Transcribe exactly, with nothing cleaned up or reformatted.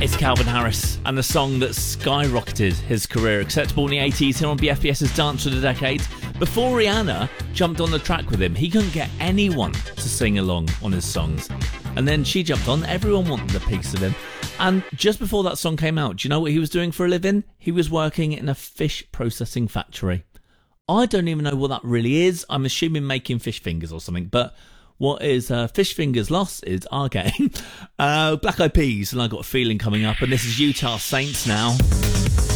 It's Calvin Harris and the song that skyrocketed his career. Acceptable in the eighties, here on B F B S's Dance for the Decade. Before Rihanna jumped on the track with him, he couldn't get anyone to sing along on his songs. And then she jumped on, everyone wanted a piece of him. And just before that song came out, do you know what he was doing for a living? He was working in a fish processing factory. I don't even know what that really is. I'm assuming making fish fingers or something, but what is uh, fish fingers lost is our game. uh, Black Eyed Peas, and I got a feeling coming up, and this is Utah Saints now.